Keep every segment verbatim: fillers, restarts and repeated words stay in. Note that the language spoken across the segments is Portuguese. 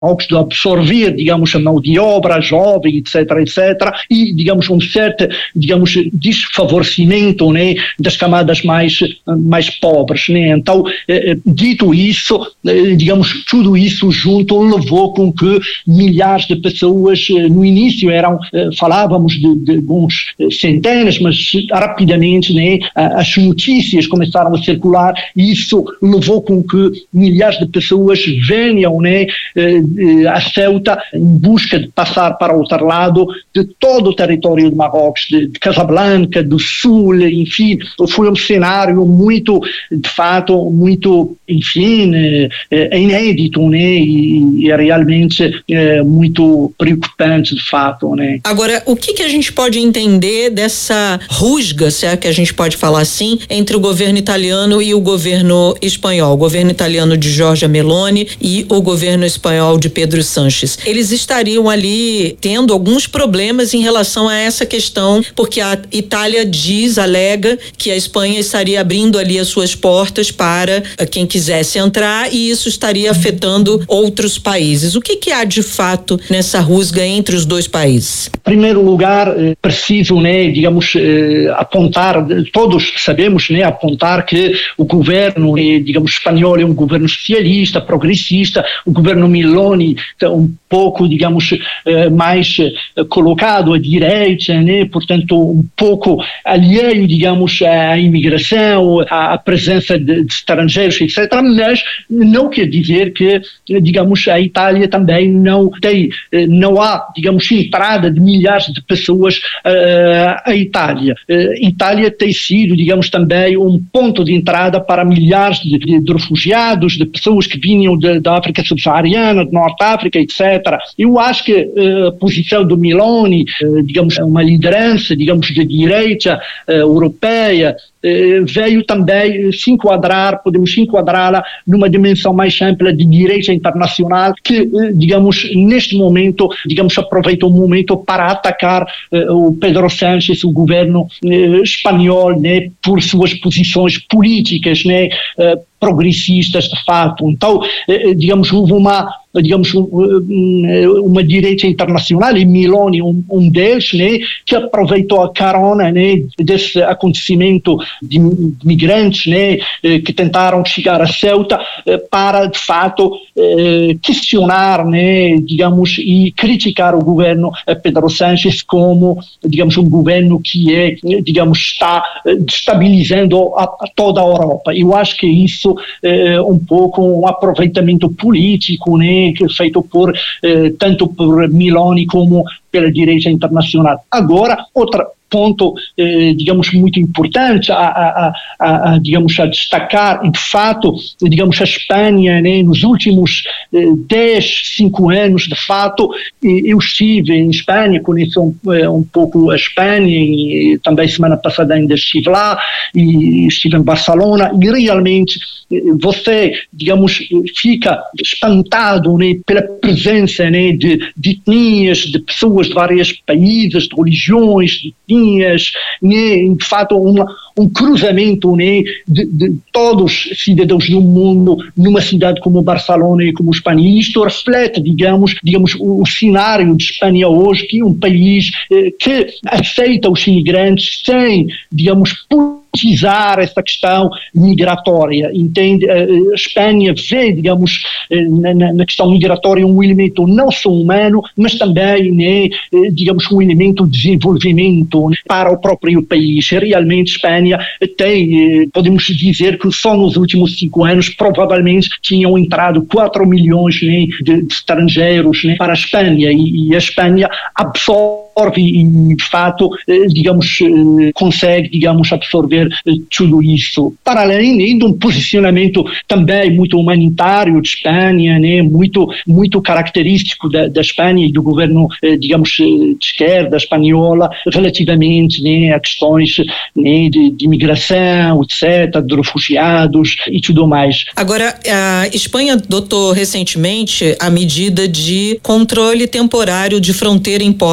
Marrocos de absorver, digamos, a mão de obra jovem, etc, etc, e, digamos, um certo, digamos, desfavorecimento, né, das camadas mais, mais pobres, né. Então, eh, dito isso, eh, digamos, tudo isso junto levou com que milhares de pessoas, eh, no início eram, eh, falávamos de, de alguns centenas, mas rapidamente, né, as notícias começaram a circular e isso levou com que milhares de pessoas venham, né, a Ceuta em busca de passar para o outro lado de todo o território de Marrocos, de, de Casablanca, do Sul, enfim, foi um cenário muito, de fato, muito, enfim, é, inédito, né, e, e é realmente é, muito preocupante, de fato, né. Agora, o que que a gente pode entender dessa rusga, se é que a gente pode falar assim, entre o governo italiano e o governo espanhol, o governo italiano de Giorgia Meloni e o governo espanhol de Pedro Sánchez? Eles estariam ali tendo alguns problemas em relação a essa questão, porque a Itália diz, alega, que a Espanha estaria abrindo ali as suas portas para quem quisesse entrar e isso estaria afetando outros países. O que que há de fato nessa rusga entre os dois países? Em primeiro lugar, preciso, né, digamos, apontar, todos sabemos, né, apontar que o governo, digamos, espanhol é um governo socialista, progressista, o governo Meloni um pouco, digamos, mais colocado à direita, né, portanto, um pouco alheio, digamos, à imigração, à presença de, de estrangeiros, etcétera, mas não quer dizer que, digamos, a Itália também não tem, não há, digamos, entrada de milhares de pessoas uh, à Itália. Uh, Itália tem sido, digamos, também um ponto de entrada para milhares de, de, de refugiados, de pessoas que vinham de, da África subsaariana, de Norte África, etcétera. Eu acho que uh, a posição do Meloni, uh, digamos, uma liderança, digamos, de direita uh, europeia, uh, veio também se enquadrar, podemos se enquadrá-la numa dimensão mais ampla de direita internacional que, uh, digamos, neste momento, digamos, aproveita o momento para atacar uh, o Pedro Sánchez, o governo uh, espanhol, né, por suas posições políticas, né, uh, progressistas, de fato. Então, uh, digamos, houve uma digamos, uma direita internacional, e Meloni um, um deles, né, que aproveitou a carona, né, desse acontecimento de migrantes, né, que tentaram chegar a Ceuta para, de fato, questionar, né, digamos, e criticar o governo Pedro Sánchez como, digamos, um governo que é, digamos, está destabilizando a, a toda a Europa. Eu acho que isso é um pouco um aproveitamento político, né, que é feito por, eh, tanto por Meloni como pela direita internacional. Agora, outra ponto, eh, digamos, muito importante a, a, a, a, digamos, a destacar, e de fato, digamos, a Espanha, né, nos últimos eh, dez, cinco anos, de fato, eu estive em Espanha, conheço um, um pouco a Espanha, e também semana passada ainda estive lá, e estive em Barcelona, e realmente você, digamos, fica espantado, né, pela presença, né, de, de etnias, de pessoas de vários países, de religiões, de etnias, né, de fato uma, um cruzamento, né, de, de todos os cidadãos do mundo numa cidade como Barcelona e como Espanha. E isto reflete, digamos, digamos o, o cenário de Espanha hoje, que é um país eh, que aceita os imigrantes sem, digamos, politizar essa questão migratória, entende? A Espanha vê, digamos, na, na questão migratória um elemento não só humano, mas também, né, digamos, um elemento de desenvolvimento para o próprio país. Realmente, Espanha tem, podemos dizer que só nos últimos cinco anos, provavelmente, tinham entrado quatro milhões, né, de, de estrangeiros, né, para a Espanha, e, e a Espanha absorve e, de fato, digamos, consegue, digamos, absorver tudo isso. Para além de um posicionamento também muito humanitário de Espanha, né, muito, muito característico da, da Espanha e do governo, digamos, de esquerda espanhola, relativamente, né, a questões, né, de, de imigração, etcétera, de refugiados e tudo mais. Agora, a Espanha adotou recentemente a medida de controle temporário de fronteira em portos e aeroportos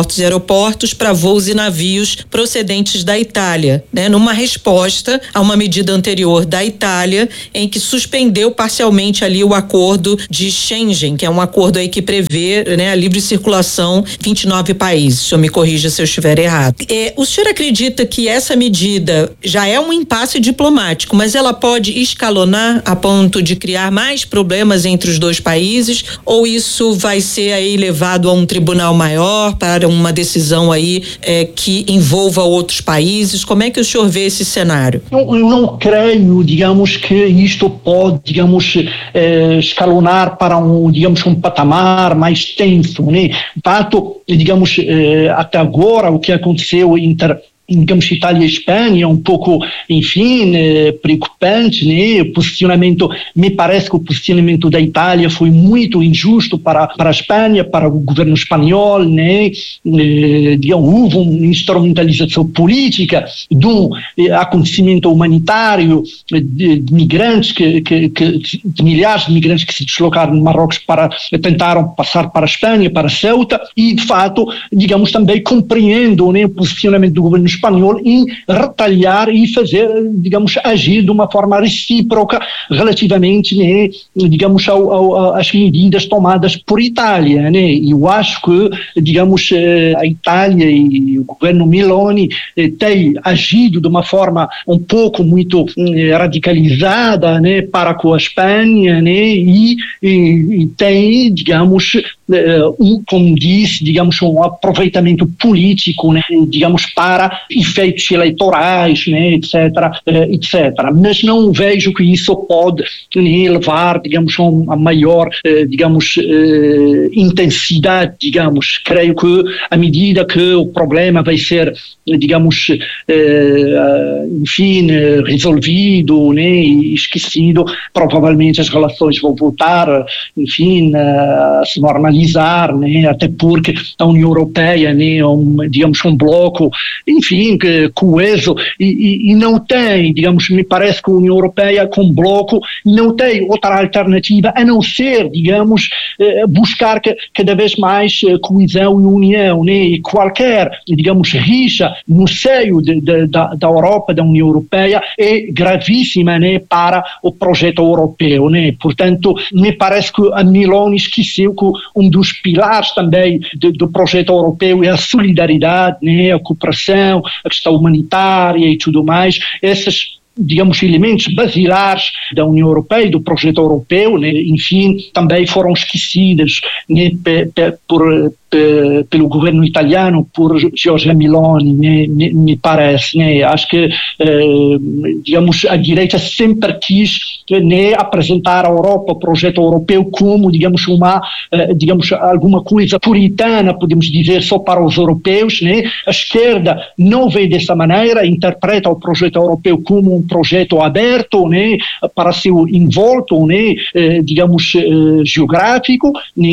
aeroportos para voos e navios procedentes da Itália, né? Numa resposta a uma medida anterior da Itália, em que suspendeu parcialmente ali o acordo de Schengen, que é um acordo aí que prevê, né, a livre circulação vinte e nove países. O senhor me corrija se eu estiver errado. É, o senhor acredita que essa medida já é um impasse diplomático, mas ela pode escalonar a ponto de criar mais problemas entre os dois países, ou isso vai ser aí levado a um tribunal maior para uma decisão aí é, que envolva outros países? Como é que o senhor vê esse cenário? Eu, eu não creio, digamos, que isto pode, digamos, eh, escalonar para um, digamos, um patamar mais tenso, né? De fato, digamos, eh, até agora o que aconteceu entre, digamos, Itália e Espanha é um pouco, enfim, eh, preocupante, né? O posicionamento, me parece que o posicionamento da Itália foi muito injusto para, para a Espanha, para o governo espanhol, né? Eh, digamos, houve uma instrumentalização política do eh, acontecimento humanitário de, de migrantes, que, que, que, de milhares de migrantes que se deslocaram no Marrocos para, tentaram passar para a Espanha, para Ceuta, e de fato, digamos, também compreendo, né, o posicionamento do governo espanhol em retalhar e fazer, digamos, agir de uma forma recíproca relativamente, né, digamos, ao, ao, às medidas tomadas por Itália, né? E eu acho que, digamos, a Itália e o governo Meloni têm agido de uma forma um pouco muito radicalizada, né, para com a Espanha, né, e, e, e tem, digamos, um, como disse, digamos, um aproveitamento político, né, digamos, para efeitos eleitorais, né, etc, etcétera. Mas não vejo que isso pode, né, levar, digamos, a uma maior, digamos, intensidade, digamos. Creio que à medida que o problema vai ser, digamos, enfim, resolvido, né, e esquecido, provavelmente as relações vão voltar, enfim, a se normalizar, né, até porque a União Europeia, né, é um, digamos, um bloco, enfim, que, coeso, e, e, e não tem, digamos, me parece que a União Europeia, com bloco, não tem outra alternativa a não ser, digamos, eh, buscar que, cada vez mais eh, coesão e união, né, e qualquer, digamos, rixa no seio de, de, da, da Europa, da União Europeia, é gravíssima, né, para o projeto europeu, né. Portanto, me parece que a Meloni esqueceu que um dos pilares também de, do projeto europeu é a solidariedade, né, a cooperação, a questão humanitária e tudo mais. Essas, digamos, elementos basilares da União Europeia e do projeto europeu, né, enfim, também foram esquecidos, né, pe, pe, por pelo governo italiano, por Giorgia Meloni, né, me, me parece, né. Acho que, eh, digamos, a direita sempre quis, né, apresentar à Europa o projeto europeu como, digamos, uma, eh, digamos, alguma coisa puritana, podemos dizer, só para os europeus, né. A esquerda não vê dessa maneira, interpreta o projeto europeu como um projeto aberto, né, para seu envolto, né, eh, digamos, eh, geográfico, né,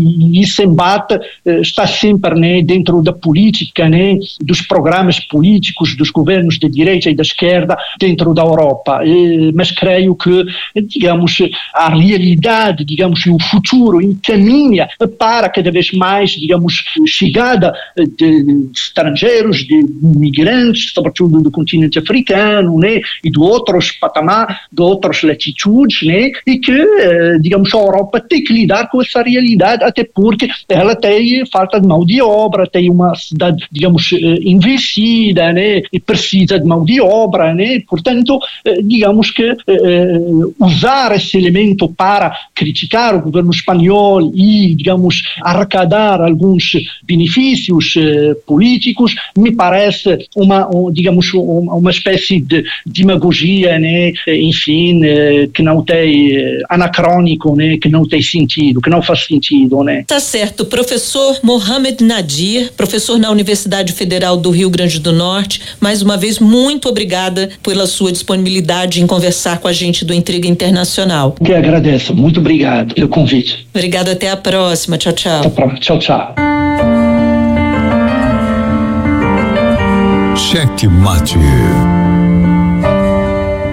e isso embate está sempre, né, dentro da política, né, dos programas políticos dos governos de direita e da esquerda dentro da Europa. E, mas creio que, digamos, a realidade, digamos, e o futuro encaminha para cada vez mais, digamos, chegada de estrangeiros, de migrantes, sobretudo do continente africano, né, e de outros patamares, de outras latitudes, né, e que, digamos, a Europa tem que lidar com essa realidade, até porque ela tem falta de mão de obra, tem uma cidade, digamos, envelhecida, né, e precisa de mão de obra, né, portanto, digamos que eh, usar esse elemento para criticar o governo espanhol e, digamos, arrecadar alguns benefícios eh, políticos, me parece uma, um, digamos, uma, uma espécie de demagogia, né, enfim, eh, que não tem, eh, anacrônico, né, que não tem sentido, que não faz sentido, né. Tá certo, professor Mohamed Nadir, professor na Universidade Federal do Rio Grande do Norte, mais uma vez, muito obrigada pela sua disponibilidade em conversar com a gente do Intriga Internacional. Que agradeço, muito obrigado pelo convite. Obrigada, até a próxima, tchau, tchau. Até a próxima. Tchau, tchau. Cheque Mate.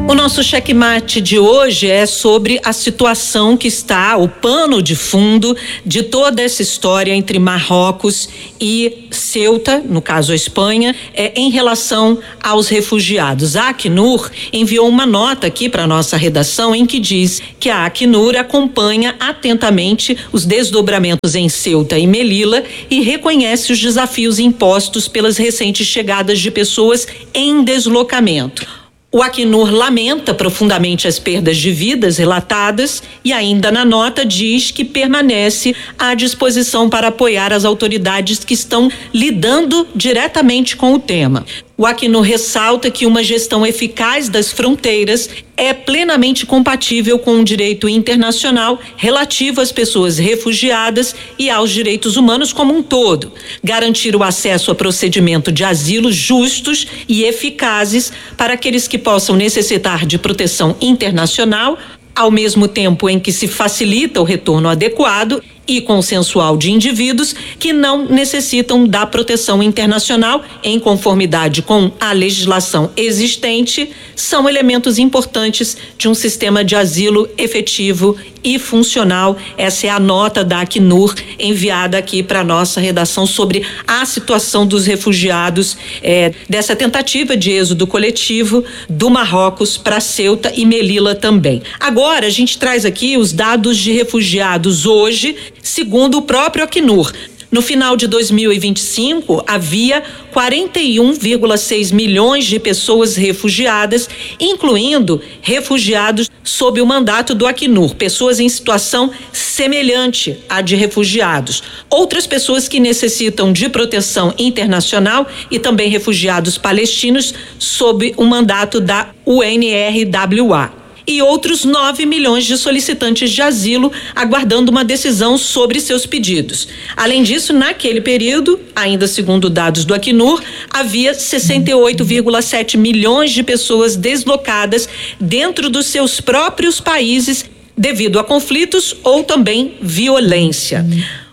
O nosso checkmate de hoje é sobre a situação que está, o pano de fundo de toda essa história entre Marrocos e Ceuta, no caso a Espanha, é, em relação aos refugiados. A Acnur enviou uma nota aqui para nossa redação em que diz que a Acnur acompanha atentamente os desdobramentos em Ceuta e Melilla e reconhece os desafios impostos pelas recentes chegadas de pessoas em deslocamento. O Acnur lamenta profundamente as perdas de vidas relatadas e ainda na nota diz que permanece à disposição para apoiar as autoridades que estão lidando diretamente com o tema. O Acnur ressalta que uma gestão eficaz das fronteiras é plenamente compatível com o direito internacional relativo às pessoas refugiadas e aos direitos humanos como um todo. Garantir o acesso a procedimento de asilo justos e eficazes para aqueles que possam necessitar de proteção internacional, ao mesmo tempo em que se facilita o retorno adequado e consensual de indivíduos que não necessitam da proteção internacional em conformidade com a legislação existente, são elementos importantes de um sistema de asilo efetivo e funcional. Essa é a nota da Acnur enviada aqui para nossa redação sobre a situação dos refugiados, é, dessa tentativa de êxodo coletivo do Marrocos para Ceuta e Melilla também. Agora a gente traz aqui os dados de refugiados hoje, segundo o próprio Acnur. No final de dois mil e vinte e cinco, havia quarenta e um vírgula seis milhões de pessoas refugiadas, incluindo refugiados sob o mandato do Acnur, pessoas em situação semelhante à de refugiados. Outras pessoas que necessitam de proteção internacional e também refugiados palestinos sob o mandato da U N R W A. E outros nove milhões de solicitantes de asilo aguardando uma decisão sobre seus pedidos. Além disso, naquele período, ainda segundo dados do Acnur, havia sessenta e oito vírgula sete milhões de pessoas deslocadas dentro dos seus próprios países devido a conflitos ou também violência.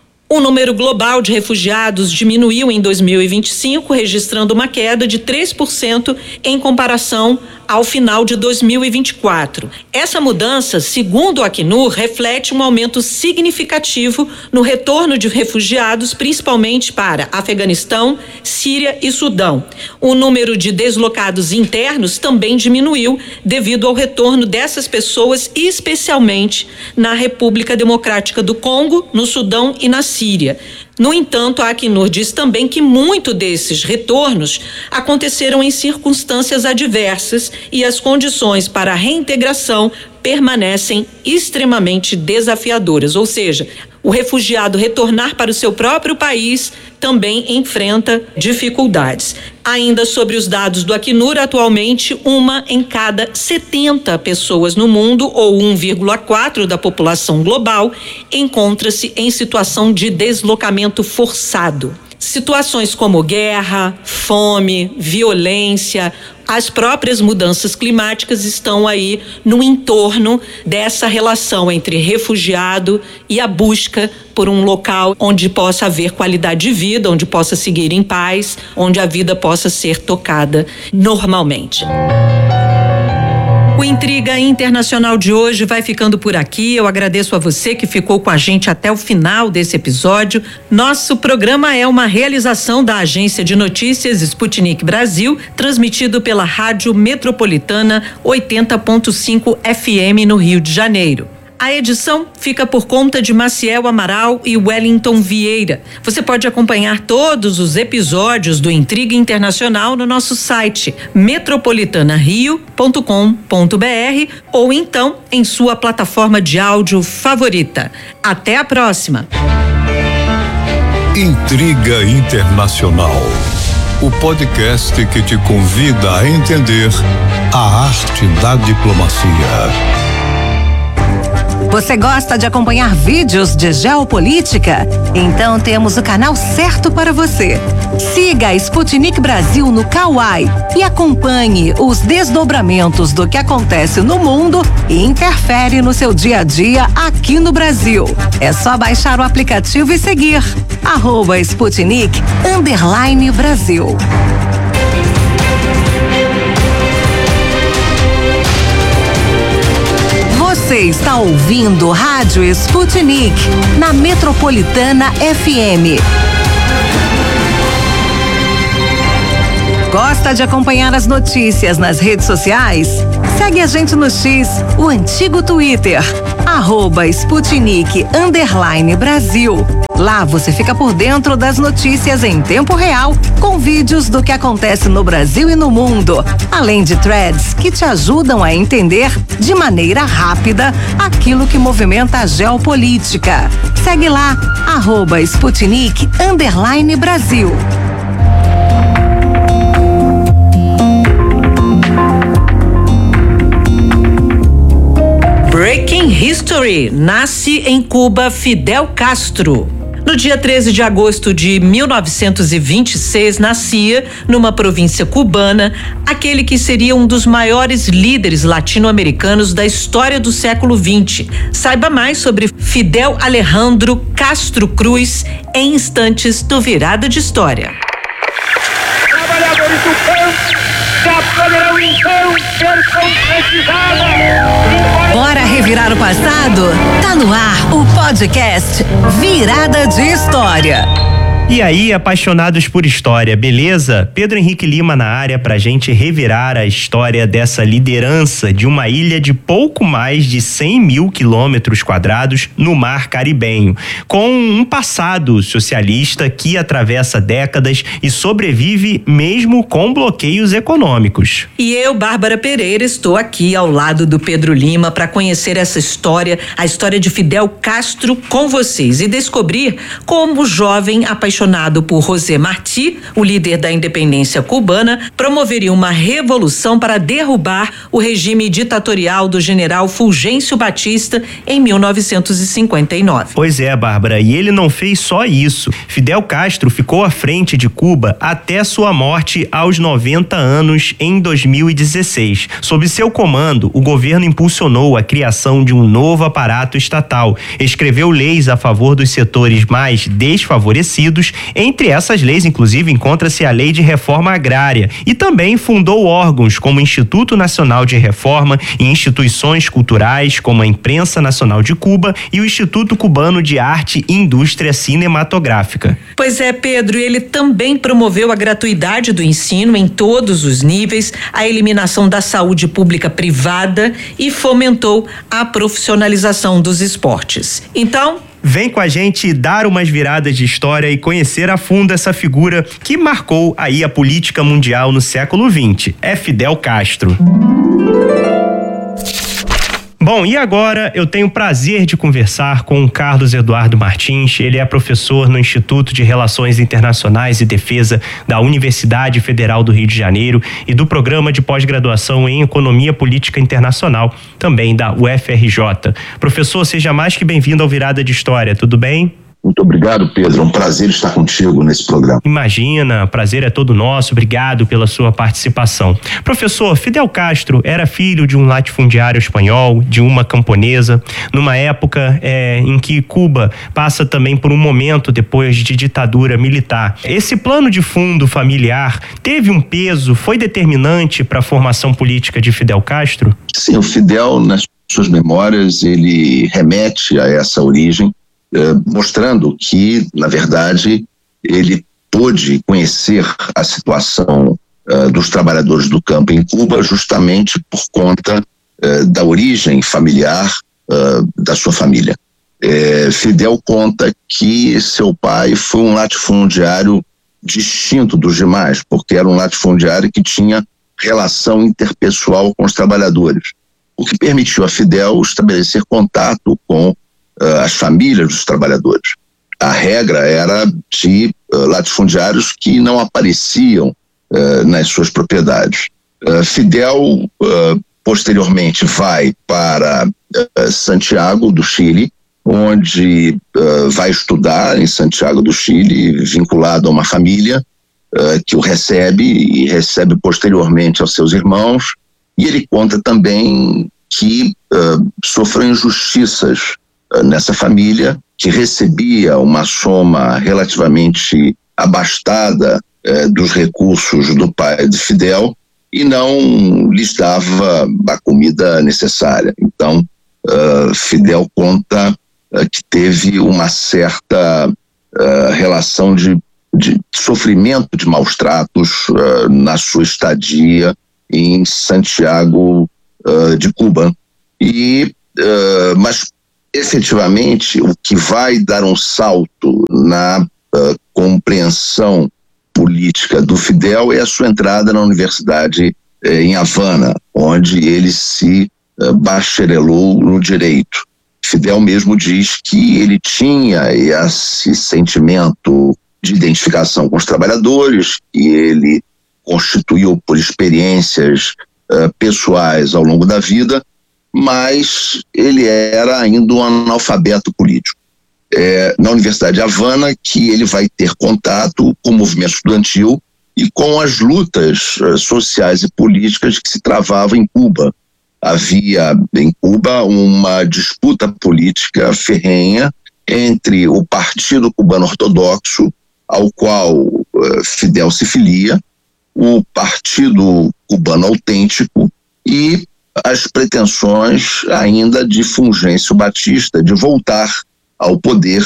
O número global de refugiados diminuiu em dois mil e vinte e cinco, registrando uma queda de três por cento em comparação ao final de dois mil e vinte e quatro. Essa mudança, segundo o Acnur, reflete um aumento significativo no retorno de refugiados, principalmente para Afeganistão, Síria e Sudão. O número de deslocados internos também diminuiu devido ao retorno dessas pessoas, especialmente na República Democrática do Congo, no Sudão e na Síria. No entanto, a Acnur diz também que muito desses retornos aconteceram em circunstâncias adversas e as condições para a reintegração permanecem extremamente desafiadoras, ou seja, o refugiado retornar para o seu próprio país também enfrenta dificuldades. Ainda sobre os dados do Acnur, atualmente uma em cada setenta pessoas no mundo, ou um vírgula quatro da população global, encontra-se em situação de deslocamento forçado. Situações como guerra, fome, violência, as próprias mudanças climáticas estão aí no entorno dessa relação entre refugiado e a busca por um local onde possa haver qualidade de vida, onde possa seguir em paz, onde a vida possa ser tocada normalmente. O Intriga Internacional de hoje vai ficando por aqui. Eu agradeço a você que ficou com a gente até o final desse episódio. Nosso programa é uma realização da Agência de Notícias Sputnik Brasil, transmitido pela Rádio Metropolitana oitenta ponto cinco F M no Rio de Janeiro. A edição fica por conta de Maciel Amaral e Wellington Vieira. Você pode acompanhar todos os episódios do Intriga Internacional no nosso site metropolitana rio ponto com ponto br ou então em sua plataforma de áudio favorita. Até a próxima. Intriga Internacional, o podcast que te convida a entender a arte da diplomacia. Você gosta de acompanhar vídeos de geopolítica? Então temos o canal certo para você. Siga a Sputnik Brasil no Kawai e acompanhe os desdobramentos do que acontece no mundo e interfere no seu dia a dia aqui no Brasil. É só baixar o aplicativo e seguir arroba Sputnik underline Brasil. Você está ouvindo Rádio Sputnik, na Metropolitana F M. Gosta de acompanhar as notícias nas redes sociais? Segue a gente no X, o antigo Twitter, arroba Sputnik underline Brasil. Lá você fica por dentro das notícias em tempo real, com vídeos do que acontece no Brasil e no mundo, além de threads que te ajudam a entender de maneira rápida aquilo que movimenta a geopolítica. Segue lá, arroba Sputnik underline Brasil. Breaking History. Nasce em Cuba Fidel Castro. No dia treze de agosto de mil novecentos e vinte e seis, nascia, numa província cubana, aquele que seria um dos maiores líderes latino-americanos da história do século vinte. Saiba mais sobre Fidel Alejandro Castro Cruz em instantes do Virada de História. Trabalhadores do campo já poderão então ser concretizados. Bora revirar o passado? Tá no ar o podcast Virada de História. E aí, apaixonados por história, beleza? Pedro Henrique Lima na área pra gente revirar a história dessa liderança de uma ilha de pouco mais de cem mil quilômetros quadrados no mar Caribenho, com um passado socialista que atravessa décadas e sobrevive mesmo com bloqueios econômicos. E eu, Bárbara Pereira, estou aqui ao lado do Pedro Lima para conhecer essa história, a história de Fidel Castro com vocês e descobrir como o jovem apaixonado apaixonado por José Martí, o líder da independência cubana, promoveria uma revolução para derrubar o regime ditatorial do general Fulgêncio Batista em mil novecentos e cinquenta e nove. Pois é, Bárbara, e ele não fez só isso. Fidel Castro ficou à frente de Cuba até sua morte aos noventa anos em dois mil e dezesseis. Sob seu comando, o governo impulsionou a criação de um novo aparato estatal, escreveu leis a favor dos setores mais desfavorecidos. Entre essas leis, inclusive, encontra-se a Lei de Reforma Agrária e também fundou órgãos como o Instituto Nacional de Reforma e instituições culturais como a Imprensa Nacional de Cuba e o Instituto Cubano de Arte e Indústria Cinematográfica. Pois é, Pedro, ele também promoveu a gratuidade do ensino em todos os níveis, a eliminação da saúde pública privada e fomentou a profissionalização dos esportes. Então, vem com a gente dar umas viradas de história e conhecer a fundo essa figura que marcou aí a política mundial no século vinte. É Fidel Castro. Bom, e agora eu tenho o prazer de conversar com o Carlos Eduardo Martins. Ele é professor no Instituto de Relações Internacionais e Defesa da Universidade Federal do Rio de Janeiro e do Programa de Pós-Graduação em Economia Política Internacional, também da U F R J. Professor, seja mais que bem-vindo ao Virada de História, tudo bem? Muito obrigado, Pedro. É um prazer estar contigo nesse programa. Imagina, prazer é todo nosso. Obrigado pela sua participação. Professor, Fidel Castro era filho de um latifundiário espanhol, de uma camponesa, numa época é, em que Cuba passa também por um momento depois de ditadura militar. Esse plano de fundo familiar teve um peso, foi determinante para a formação política de Fidel Castro? Sim, o Fidel, nas suas memórias, ele remete a essa origem, mostrando que, na verdade, ele pôde conhecer a situação uh, dos trabalhadores do campo em Cuba justamente por conta uh, da origem familiar uh, da sua família. É, Fidel conta que seu pai foi um latifundiário distinto dos demais, porque era um latifundiário que tinha relação interpessoal com os trabalhadores, o que permitiu a Fidel estabelecer contato com Uh, as famílias dos trabalhadores. A regra era de uh, latifundiários que não apareciam uh, nas suas propriedades. Uh, Fidel uh, posteriormente vai para uh, Santiago do Chile, onde uh, vai estudar em Santiago do Chile, vinculado a uma família uh, que o recebe e recebe posteriormente aos seus irmãos, e ele conta também que uh, sofreu injustiças nessa família, que recebia uma soma relativamente abastada eh, dos recursos do pai de Fidel e não lhes dava a comida necessária. Então, uh, Fidel conta uh, que teve uma certa uh, relação de, de sofrimento de maus tratos uh, na sua estadia em Santiago uh, de Cuba. E, uh, mas, efetivamente, o que vai dar um salto na uh, compreensão política do Fidel é a sua entrada na universidade eh, em Havana, onde ele se uh, bacharelou no direito. Fidel mesmo diz que ele tinha esse sentimento de identificação com os trabalhadores, que ele constituiu por experiências uh, pessoais ao longo da vida, mas ele era ainda um analfabeto político. É na Universidade de Havana que ele vai ter contato com o movimento estudantil e com as lutas uh, sociais e políticas que se travavam em Cuba. Havia em Cuba uma disputa política ferrenha entre o Partido Cubano Ortodoxo, ao qual uh, Fidel se filia, o Partido Cubano Autêntico e as pretensões ainda de Fulgêncio Batista de voltar ao poder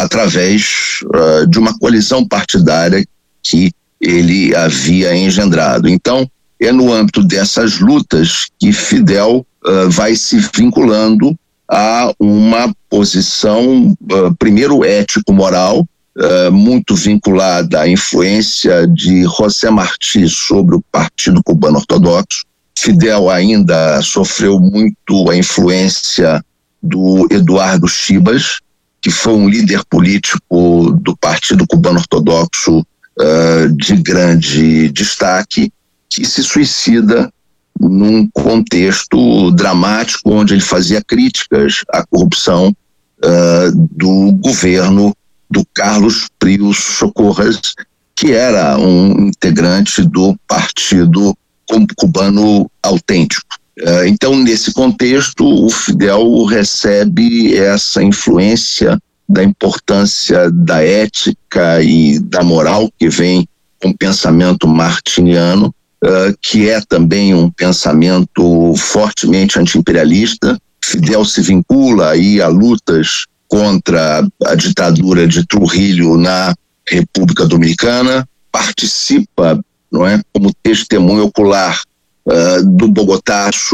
através uh, de uma coalizão partidária que ele havia engendrado. Então, é no âmbito dessas lutas que Fidel uh, vai se vinculando a uma posição, uh, primeiro ético-moral, uh, muito vinculada à influência de José Martí sobre o Partido Cubano Ortodoxo. Fidel ainda sofreu muito a influência do Eduardo Chibas, que foi um líder político do Partido Cubano Ortodoxo uh, de grande destaque, que se suicida num contexto dramático onde ele fazia críticas à corrupção uh, do governo do Carlos Prío Socorras, que era um integrante do Partido Cubano Autêntico. Uh, então, nesse contexto, o Fidel recebe essa influência da importância da ética e da moral que vem com o pensamento martiniano, uh, que é também um pensamento fortemente anti-imperialista. Fidel se vincula aí a lutas contra a ditadura de Trujillo na República Dominicana, participa, não é, como testemunho ocular uh, do Bogotaço,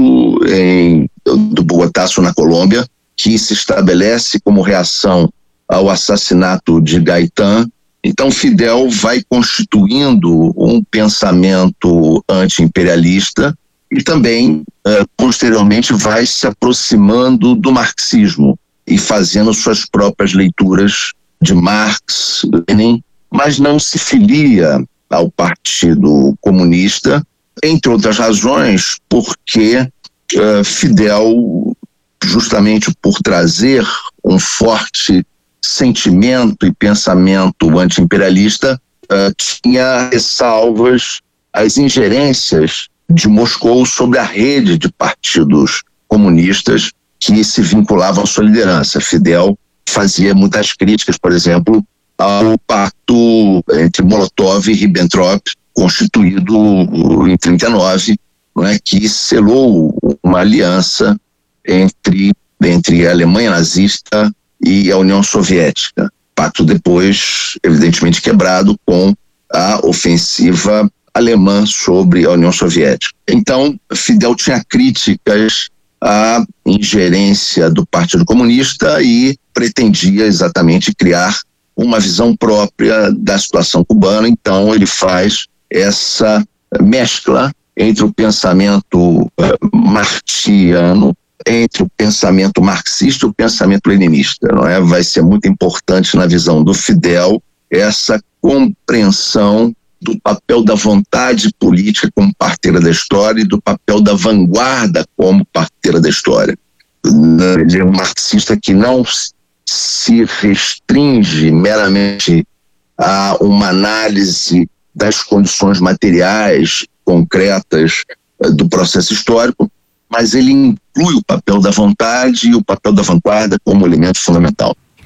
em, do Bogotaço na Colômbia, que se estabelece como reação ao assassinato de Gaitán. Então Fidel vai constituindo um pensamento anti-imperialista e também, uh, posteriormente, vai se aproximando do marxismo e fazendo suas próprias leituras de Marx, Lenin, mas não se filia ao Partido Comunista, entre outras razões, porque uh, Fidel, justamente por trazer um forte sentimento e pensamento anti-imperialista, uh, tinha ressalvas às ingerências de Moscou sobre a rede de partidos comunistas que se vinculavam à sua liderança. Fidel fazia muitas críticas, por exemplo, ao pacto entre Molotov e Ribbentrop, constituído em trinta e nove, não é, que selou uma aliança entre, entre a Alemanha nazista e a União Soviética. Pacto depois, evidentemente, quebrado com a ofensiva alemã sobre a União Soviética. Então, Fidel tinha críticas à ingerência do Partido Comunista e pretendia exatamente criar uma visão própria da situação cubana. Então ele faz essa mescla entre o pensamento uh, martiano, entre o pensamento marxista e o pensamento leninista, não é? Vai ser muito importante na visão do Fidel essa compreensão do papel da vontade política como parteira da história e do papel da vanguarda como parteira da história. Ele é um marxista que não se restringe meramente a uma análise das condições materiais concretas do processo histórico, mas ele inclui o papel da vontade e o papel da vanguarda como elemento fundamental.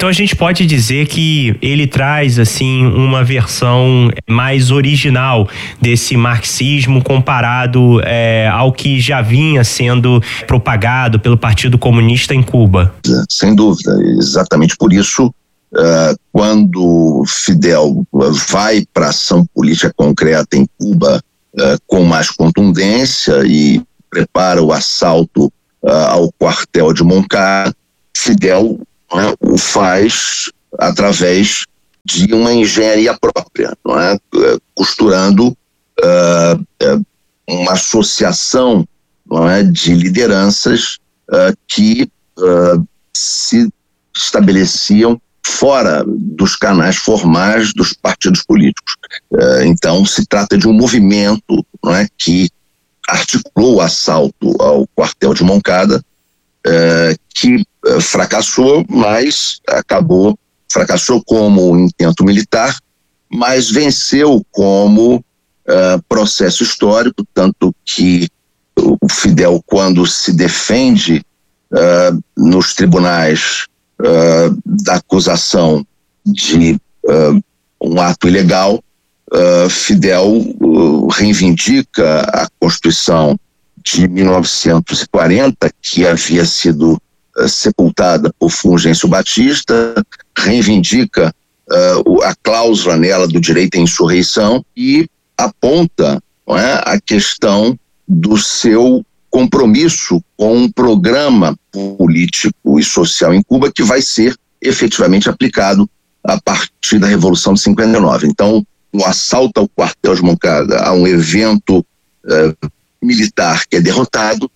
Então a gente pode dizer que ele traz assim uma versão mais original desse marxismo comparado é, ao que já vinha sendo propagado pelo Partido Comunista em Cuba. Sem dúvida, exatamente por isso uh, quando Fidel vai para a ação política concreta em Cuba uh, com mais contundência e prepara o assalto uh, ao quartel de Moncada, Fidel uh, o faz através de uma engenharia própria, não é? Uh, costurando uh, uh, uma associação, não é, de lideranças uh, que uh, se estabeleciam fora dos canais formais dos partidos políticos. Uh, então se trata de um movimento, não é, que articulou o assalto ao quartel de Moncada, uh, que uh, fracassou, mas acabou, fracassou como intento militar, mas venceu como uh, processo histórico, tanto que o Fidel, quando se defende uh, nos tribunais uh, da acusação de uh, um ato ilegal, uh, Fidel uh, reivindica a Constituição de mil novecentos e quarenta, que havia sido uh, sepultada por Fulgêncio Batista, reivindica uh, a cláusula nela do direito à insurreição e aponta, não é, a questão do seu compromisso com um programa político e social em Cuba que vai ser efetivamente aplicado a partir da Revolução de cinquenta e nove. Então, o assalto ao quartel de Moncada a um evento uh, militar que é derrotado,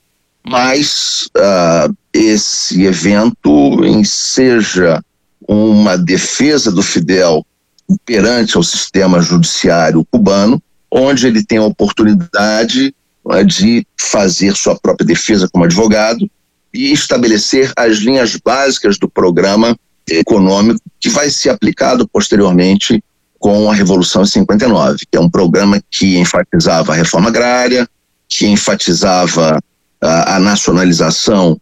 mas uh, esse evento enseja uma defesa do Fidel perante ao sistema judiciário cubano, onde ele tem a oportunidade de fazer sua própria defesa como advogado e estabelecer as linhas básicas do programa econômico que vai ser aplicado posteriormente com a Revolução de cinquenta e nove, que é um programa que enfatizava a reforma agrária, que enfatizava a, a nacionalização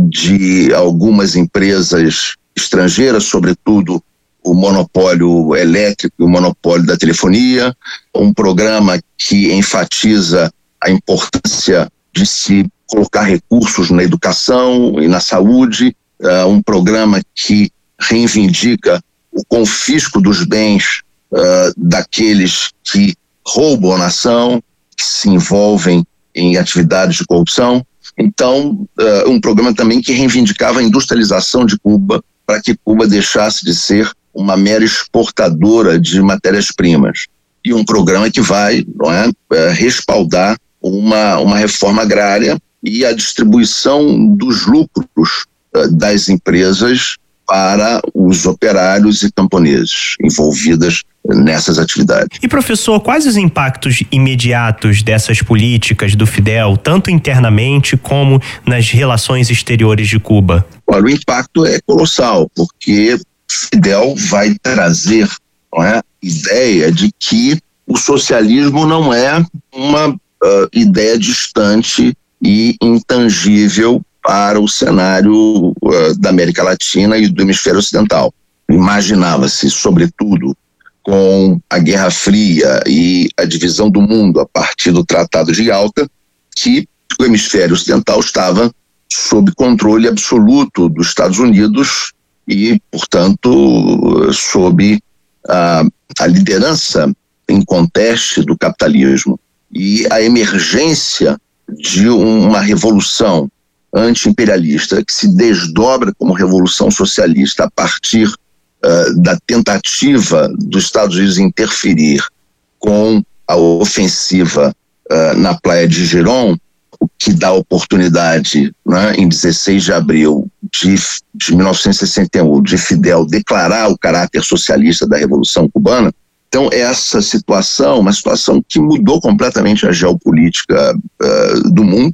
de algumas empresas estrangeiras, sobretudo o monopólio elétrico e o monopólio da telefonia, um programa que enfatiza a importância de se colocar recursos na educação e na saúde, uh, um programa que reivindica o confisco dos bens uh, daqueles que roubam a nação, que se envolvem em atividades de corrupção. Então, uh, um programa também que reivindicava a industrialização de Cuba para que Cuba deixasse de ser uma mera exportadora de matérias-primas. E um programa que vai, não é, uh, respaldar Uma, uma reforma agrária e a distribuição dos lucros uh, das empresas para os operários e camponeses envolvidas nessas atividades. E professor, quais os impactos imediatos dessas políticas do Fidel, tanto internamente como nas relações exteriores de Cuba? Olha, o impacto é colossal, porque Fidel vai trazer, não é, ideia de que o socialismo não é uma Uh, ideia distante e intangível para o cenário uh, da América Latina e do hemisfério ocidental. Imaginava-se, sobretudo, com a Guerra Fria e a divisão do mundo a partir do Tratado de Yalta, que o hemisfério ocidental estava sob controle absoluto dos Estados Unidos e, portanto, sob a, a liderança em conteste do capitalismo. E a emergência de uma revolução anti-imperialista que se desdobra como revolução socialista a partir uh, da tentativa dos Estados Unidos interferir com a ofensiva uh, na Praia de Girón, o que dá oportunidade, né, em dezesseis de abril de, de mil novecentos e sessenta e um, de Fidel declarar o caráter socialista da Revolução Cubana. Então, essa situação, uma situação que mudou completamente a geopolítica uh, do mundo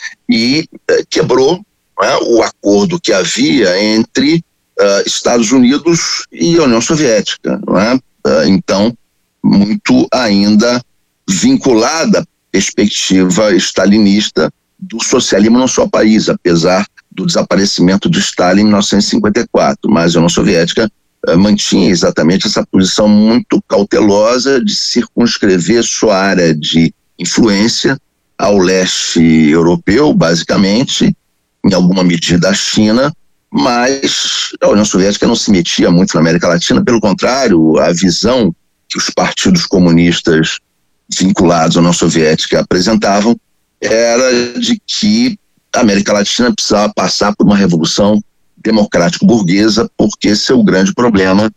e uh, quebrou, né, o acordo que havia entre uh, Estados Unidos e a União Soviética. Né? Uh, então, muito ainda vinculada à perspectiva stalinista do socialismo no seu país, apesar do desaparecimento de Stalin em mil novecentos e cinquenta e quatro, mas a União Soviética uh, mantinha exatamente essa posição muito cautelosa de circunscrever sua área de influência ao leste europeu, basicamente, em alguma medida a China, mas a União Soviética não se metia muito na América Latina, pelo contrário, a visão que os partidos comunistas vinculados à União Soviética apresentavam era de que a América Latina precisava passar por uma revolução democrático-burguesa, porque seu grande problema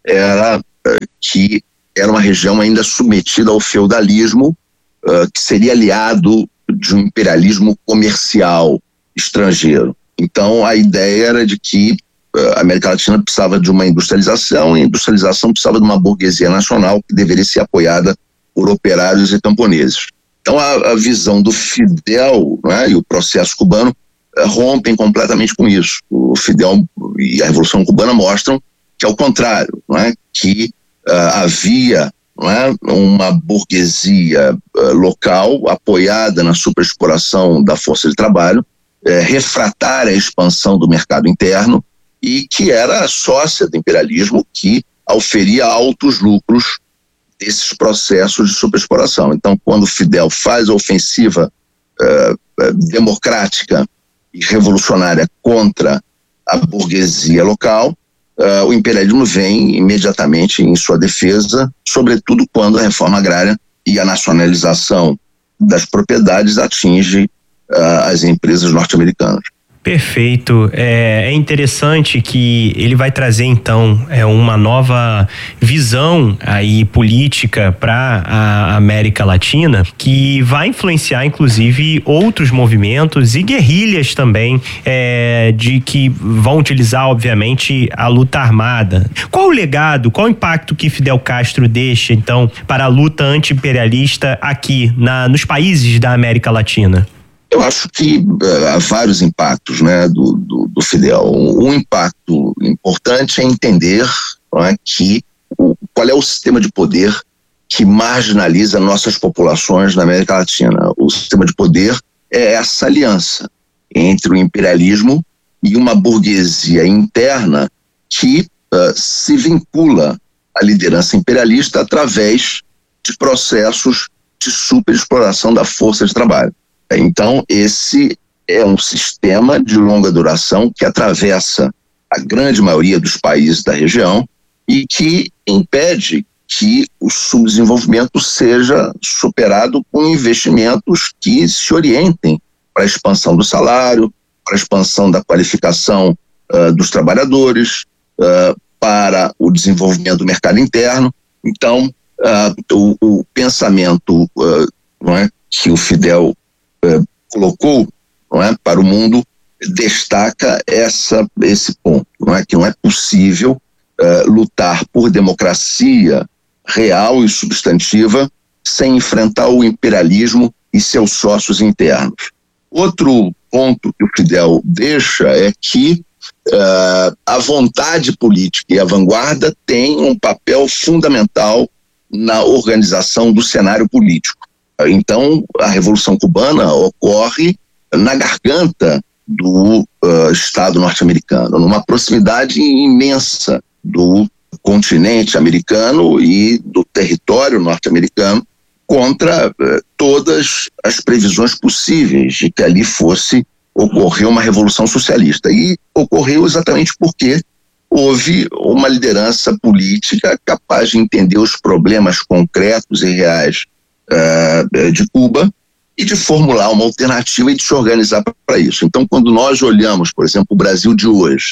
era que era uma região ainda submetida ao feudalismo, que seria aliado de um imperialismo comercial estrangeiro. Então, a ideia era de que a América Latina precisava de uma industrialização, e a industrialização precisava de uma burguesia nacional que deveria ser apoiada por operários e camponeses. Então, a, a visão do Fidel, né, e o processo cubano rompem completamente com isso. O Fidel e a Revolução Cubana mostram que, ao contrário, né, que uh, havia né, uma burguesia uh, local apoiada na superexploração da força de trabalho, É, refratar a expansão do mercado interno e que era sócia do imperialismo que auferia altos lucros desses processos de superexploração. Então, quando Fidel faz a ofensiva uh, uh, democrática e revolucionária contra a burguesia local, uh, o imperialismo vem imediatamente em sua defesa, sobretudo quando a reforma agrária e a nacionalização das propriedades atinge as empresas norte-americanas. Perfeito. É, é interessante que ele vai trazer então é, uma nova visão aí política para a América Latina, que vai influenciar inclusive outros movimentos e guerrilhas também, é, de que vão utilizar obviamente a luta armada. Qual o legado, qual o impacto que Fidel Castro deixa então para a luta anti-imperialista aqui na, nos países da América Latina? Eu acho que uh, há vários impactos, né, do, do, do Fidel. Um impacto importante é entender, não é, que o, qual é o sistema de poder que marginaliza nossas populações na América Latina. O sistema de poder é essa aliança entre o imperialismo e uma burguesia interna que uh, se vincula à liderança imperialista através de processos de superexploração da força de trabalho. Então, esse é um sistema de longa duração que atravessa a grande maioria dos países da região e que impede que o subdesenvolvimento seja superado com investimentos que se orientem para a expansão do salário, para a expansão da qualificação uh, dos trabalhadores, uh, para o desenvolvimento do mercado interno. Então, uh, o, o pensamento uh, não é, que o Fidel Uh, colocou, não é, para o mundo destaca essa, esse ponto, não é, que não é possível uh, lutar por democracia real e substantiva sem enfrentar o imperialismo e seus sócios internos. Outro ponto que o Fidel deixa é que uh, a vontade política e a vanguarda têm um papel fundamental na organização do cenário político. Então, a Revolução Cubana ocorre na garganta do uh, Estado norte-americano, numa proximidade imensa do continente americano e do território norte-americano, contra uh, todas as previsões possíveis de que ali fosse ocorrer uma revolução socialista. E ocorreu exatamente porque houve uma liderança política capaz de entender os problemas concretos e reais Uh, de Cuba e de formular uma alternativa e de se organizar para isso. Então, quando nós olhamos, por exemplo, o Brasil de hoje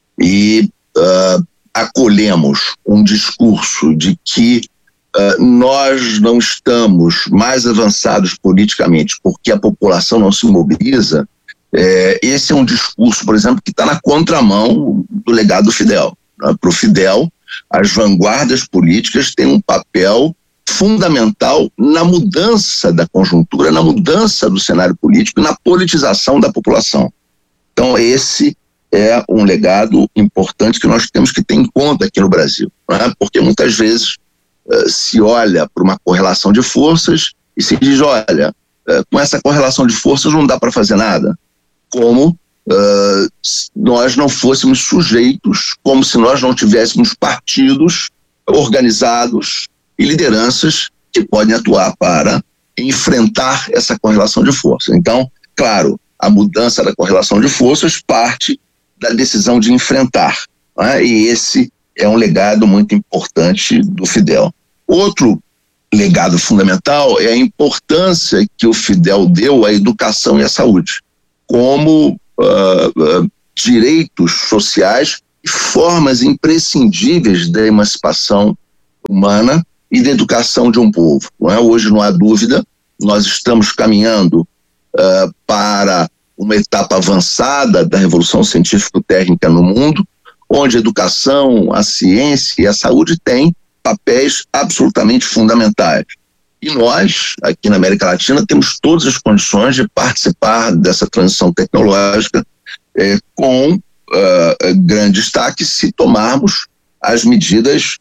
e uh, acolhemos um discurso de que uh, nós não estamos mais avançados politicamente porque a população não se mobiliza, eh, esse é um discurso, por exemplo, que está na contramão do legado do Fidel. Né? Para o Fidel, as vanguardas políticas têm um papel fundamental na mudança da conjuntura, na mudança do cenário político e na politização da população. Então, esse é um legado importante que nós temos que ter em conta aqui no Brasil, né? Porque muitas vezes uh, se olha para uma correlação de forças e se diz, olha, uh, com essa correlação de forças não dá para fazer nada, como uh, nós não fôssemos sujeitos, como se nós não tivéssemos partidos organizados e lideranças que podem atuar para enfrentar essa correlação de forças. Então, claro, a mudança da correlação de forças parte da decisão de enfrentar, né? E esse é um legado muito importante do Fidel. Outro legado fundamental é a importância que o Fidel deu à educação e à saúde como uh, uh, direitos sociais e formas imprescindíveis da emancipação humana e da educação de um povo. Não é? Hoje não há dúvida, nós estamos caminhando uh, para uma etapa avançada da revolução científico-técnica no mundo, onde a educação, a ciência e a saúde têm papéis absolutamente fundamentais. E nós, aqui na América Latina, temos todas as condições de participar dessa transição tecnológica eh, com uh, grande destaque se tomarmos as medidas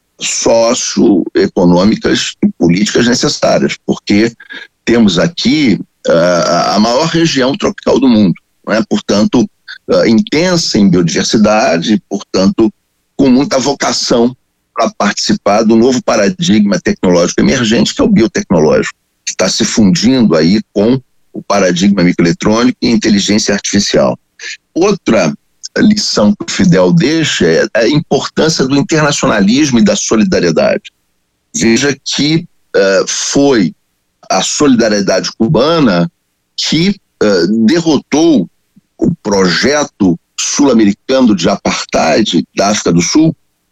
socioeconômicas e políticas necessárias, porque temos aqui uh, a maior região tropical do mundo, né? Portanto, uh, intensa em biodiversidade, portanto, com muita vocação para participar do novo paradigma tecnológico emergente, que é o biotecnológico, que está se fundindo aí com o paradigma microeletrônico e inteligência artificial. Outra lição que o Fidel deixa é a importância do internacionalismo e da solidariedade. Veja que uh, foi a solidariedade cubana que uh, derrotou o projeto sul-americano de apartheid da África do Sul,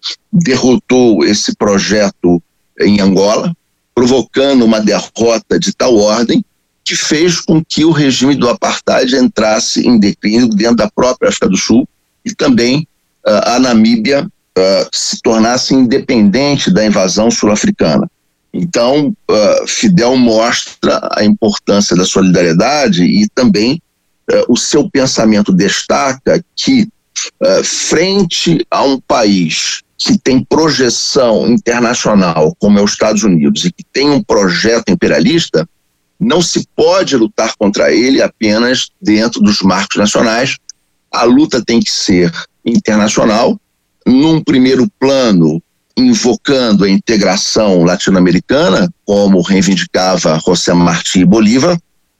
derrotou esse projeto em Angola, provocando uma derrota de tal ordem que fez com que o regime do apartheid entrasse em declínio dentro da própria África do Sul e também uh, a Namíbia uh, se tornasse independente da invasão sul-africana. Então, uh, Fidel mostra a importância da solidariedade e também uh, o seu pensamento destaca que, uh, frente a um país que tem projeção internacional, como é os Estados Unidos, e que tem um projeto imperialista, não se pode lutar contra ele apenas dentro dos marcos nacionais. A luta tem que ser internacional, num primeiro plano, invocando a integração latino-americana, como reivindicava José Martí e Bolívar,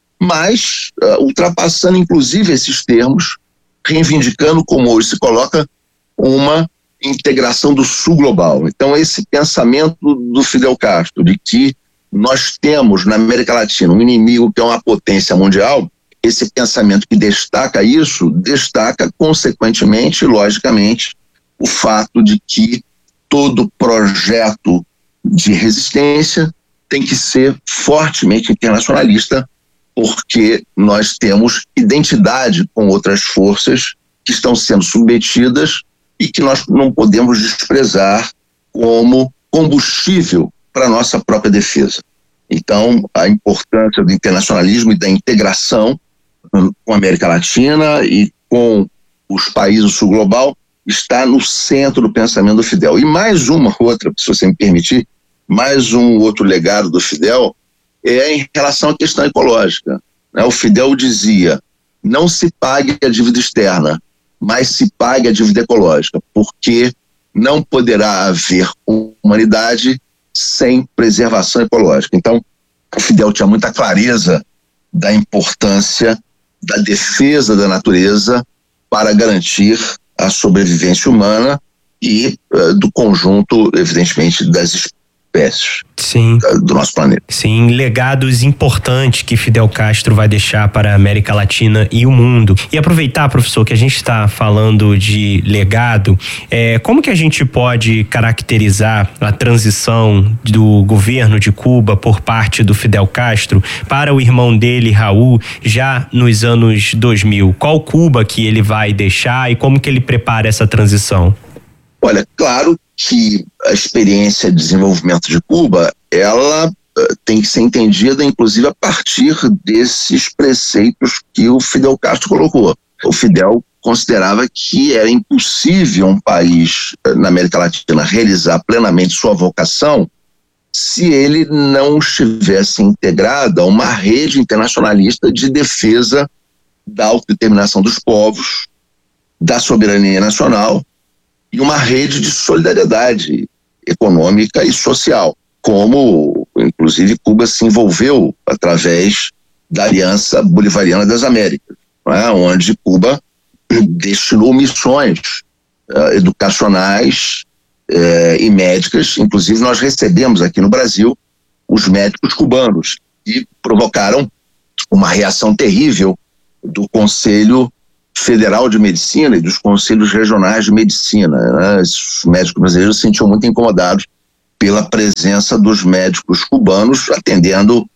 mas uh, ultrapassando inclusive esses termos, reivindicando, como hoje se coloca, uma integração do sul global. Então, esse pensamento do Fidel Castro, de que nós temos na América Latina um inimigo que é uma potência mundial, esse pensamento que destaca isso, destaca consequentemente, logicamente, o fato de que todo projeto de resistência tem que ser fortemente internacionalista, porque nós temos identidade com outras forças que estão sendo submetidas e que nós não podemos desprezar como combustível para a nossa própria defesa. Então, a importância do internacionalismo e da integração com a América Latina e com os países do sul global está no centro do pensamento do Fidel. E mais uma outra, se você me permitir, mais um outro legado do Fidel é em relação à questão ecológica. O Fidel dizia, não se pague a dívida externa, mas se pague a dívida ecológica, porque não poderá haver humanidade sem preservação ecológica. Então, o Fidel tinha muita clareza da importância da defesa da natureza para garantir a sobrevivência humana e uh, do conjunto, evidentemente, das espécies. Sim. Do nosso planeta. Sim, legados importantes que Fidel Castro vai deixar para a América Latina e o mundo. E aproveitar, professor, que a gente está falando de legado, é, como que a gente pode caracterizar a transição do governo de Cuba por parte do Fidel Castro para o irmão dele, Raul, já nos anos dois mil? Qual Cuba que ele vai deixar e como que ele prepara essa transição? Olha, claro que a experiência de desenvolvimento de Cuba, ela uh, tem que ser entendida, inclusive, a partir desses preceitos que o Fidel Castro colocou. O Fidel considerava que era impossível um país uh, na América Latina realizar plenamente sua vocação se ele não estivesse integrado a uma rede internacionalista de defesa da autodeterminação dos povos, da soberania nacional e uma rede de solidariedade econômica e social, como, inclusive, Cuba se envolveu através da Aliança Bolivariana das Américas, né, onde Cuba destinou missões uh, educacionais uh, e médicas. Inclusive, nós recebemos aqui no Brasil os médicos cubanos, que provocaram uma reação terrível do Conselho Federal de Medicina e dos Conselhos Regionais de Medicina, né? Os médicos brasileiros se sentiam muito incomodados pela presença dos médicos cubanos atendendo uh,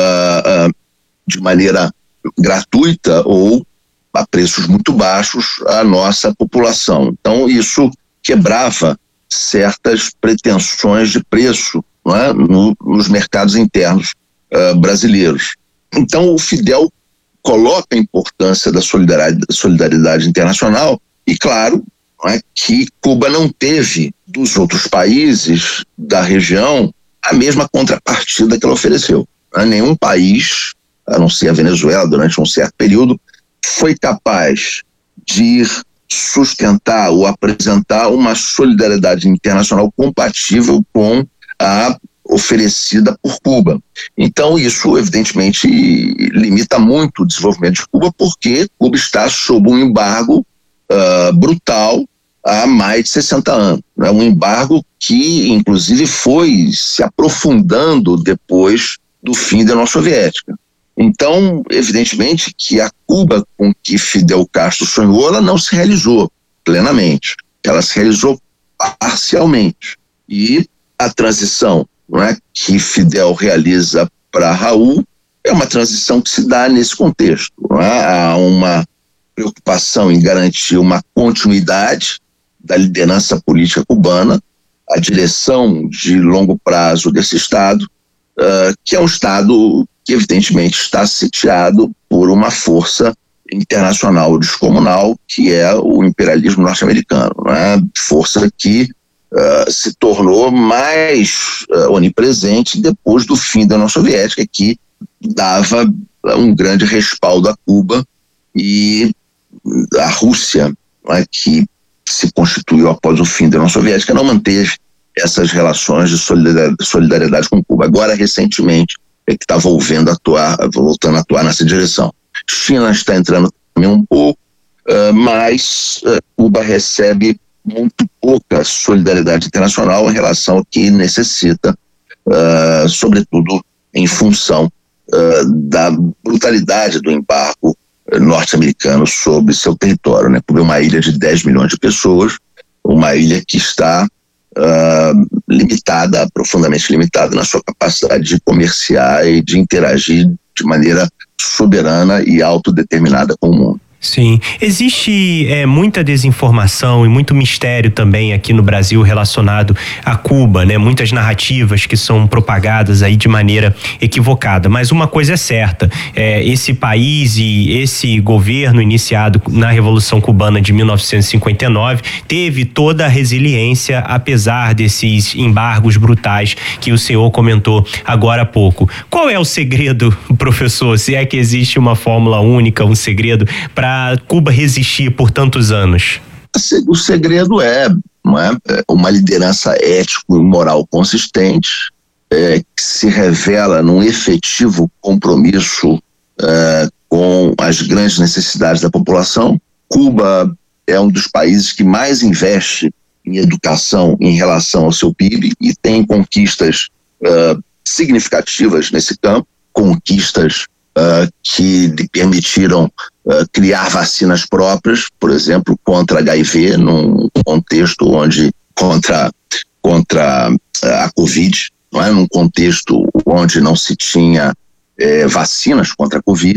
uh, de maneira gratuita ou a preços muito baixos a nossa população. Então, isso quebrava certas pretensões de preço, não é? no, nos mercados internos uh, brasileiros. Então, o Fidel coloca a importância da solidariedade, solidariedade internacional e, claro, não é, que Cuba não teve dos outros países da região a mesma contrapartida que ela ofereceu. Não é? Nenhum país, a não ser a Venezuela, durante um certo período, foi capaz de sustentar ou apresentar uma solidariedade internacional compatível com a oferecida por Cuba. Então, isso, evidentemente, limita muito o desenvolvimento de Cuba, porque Cuba está sob um embargo uh, brutal há mais de sessenta anos. Né? Um embargo que, inclusive, foi se aprofundando depois do fim da União Soviética. Então, evidentemente, que a Cuba com que Fidel Castro sonhou, ela não se realizou plenamente. Ela se realizou parcialmente. E a transição, não é, que Fidel realiza para Raul é uma transição que se dá nesse contexto. Não é? Há uma preocupação em garantir uma continuidade da liderança política cubana, a direção de longo prazo desse Estado, uh, que é um Estado que evidentemente está sitiado por uma força internacional descomunal, que é o imperialismo norte-americano, né? Força que uh, se tornou mais uh, onipresente depois do fim da União Soviética, que dava um grande respaldo a Cuba, e a Rússia, né, que se constituiu após o fim da União Soviética, não manteve essas relações de solidariedade com Cuba. Agora, recentemente, é que está voltando a atuar, voltando a atuar nessa direção. China está entrando também um pouco, uh, mas uh, Cuba recebe muito pouca solidariedade internacional em relação ao que necessita, uh, sobretudo em função uh, da brutalidade do embargo norte-americano sobre seu território. Né? Cuba é uma ilha de dez milhões de pessoas, uma ilha que está uh, limitada, profundamente limitada na sua capacidade de comerciar e de interagir de maneira soberana e autodeterminada com o mundo. Sim, existe é, muita desinformação e muito mistério também aqui no Brasil relacionado a Cuba, né? Muitas narrativas que são propagadas aí de maneira equivocada, mas uma coisa é certa, é, esse país e esse governo iniciado na Revolução Cubana de mil novecentos e cinquenta e nove teve toda a resiliência apesar desses embargos brutais que o senhor comentou agora há pouco. Qual é o segredo, professor, se é que existe uma fórmula única, um segredo para Cuba resistir por tantos anos? O segredo é, não é, uma liderança ético e moral consistente, é, que se revela num efetivo compromisso é, com as grandes necessidades da população. Cuba é um dos países que mais investe em educação em relação ao seu P I B e tem conquistas é, significativas nesse campo, conquistas Uh, que lhe permitiram uh, criar vacinas próprias, por exemplo, contra H I V, num contexto onde, contra, contra uh, a Covid, não é? Num contexto onde não se tinha eh, vacinas contra a Covid,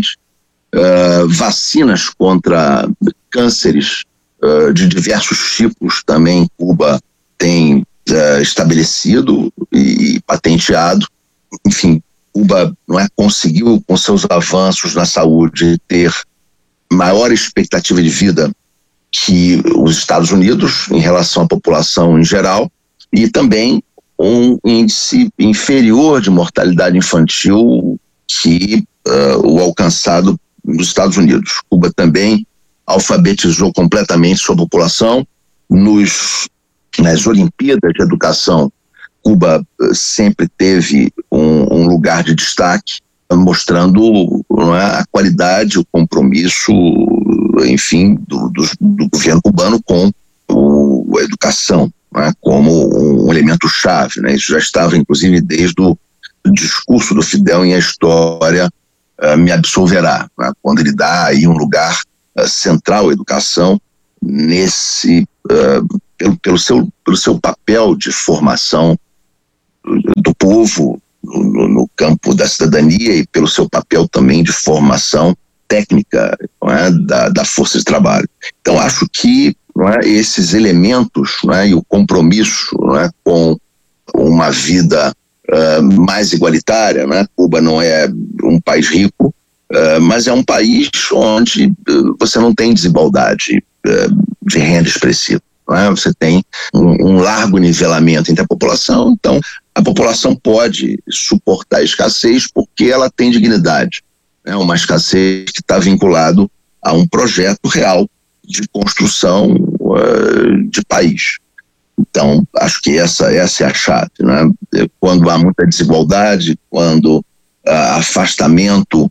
uh, vacinas contra cânceres uh, de diversos tipos também Cuba tem uh, estabelecido e patenteado. Enfim, Cuba, não é, conseguiu, com seus avanços na saúde, ter maior expectativa de vida que os Estados Unidos em relação à população em geral, e também um índice inferior de mortalidade infantil que uh, o alcançado nos Estados Unidos. Cuba também alfabetizou completamente sua população. Nos, nas Olimpíadas de Educação, Cuba sempre teve um, um lugar de destaque, mostrando, não é, a qualidade, o compromisso, enfim, do, do, do governo cubano com o, a educação, não é, como um elemento chave, né? Isso já estava, inclusive, desde o discurso do Fidel em A História uh, Me Absolverá, né? Quando ele dá aí um lugar uh, central à educação, nesse, uh, pelo, pelo, seu, pelo seu papel de formação do povo no, no campo da cidadania e pelo seu papel também de formação técnica, não é, da, da força de trabalho. Então, acho que, não é, esses elementos, não é, e o compromisso, não é, com uma vida uh, mais igualitária, não é? Cuba não é um país rico, uh, mas é um país onde uh, você não tem desigualdade uh, de renda expressiva. Não é? Você tem um, um largo nivelamento entre a população, então a população pode suportar a escassez porque ela tem dignidade. É uma escassez que está vinculado a um projeto real de construção uh, de país. Então, acho que essa, essa é a chave, né? Quando há muita desigualdade, quando uh, afastamento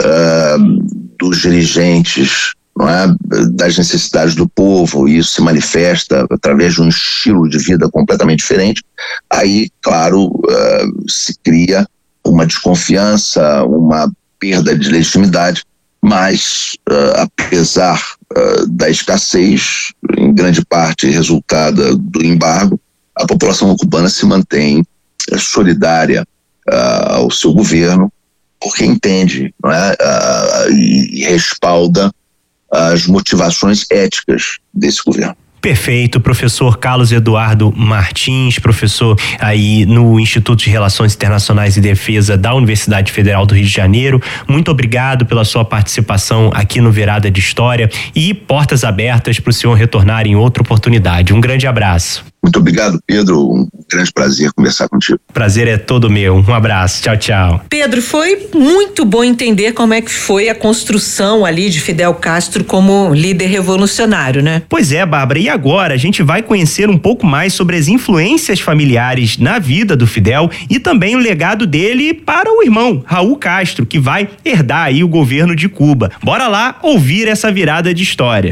uh, dos dirigentes, não é, das necessidades do povo, e isso se manifesta através de um estilo de vida completamente diferente, aí, claro, uh, se cria uma desconfiança, uma perda de legitimidade, mas, uh, apesar uh, da escassez, em grande parte resultada do embargo, a população cubana se mantém uh, solidária uh, ao seu governo, porque entende, não é, uh, e, e respalda as motivações éticas desse governo. Perfeito, professor Carlos Eduardo Martins, professor aí no Instituto de Relações Internacionais e Defesa da Universidade Federal do Rio de Janeiro. Muito obrigado pela sua participação aqui no Virada de História e portas abertas para o senhor retornar em outra oportunidade. Um grande abraço. Muito obrigado, Pedro. Um grande prazer conversar contigo. Prazer é todo meu. Um abraço. Tchau, tchau. Pedro, foi muito bom entender como é que foi a construção ali de Fidel Castro como líder revolucionário, né? Pois é, Bárbara. E agora a gente vai conhecer um pouco mais sobre as influências familiares na vida do Fidel e também o legado dele para o irmão, Raul Castro, que vai herdar aí o governo de Cuba. Bora lá ouvir essa virada de história.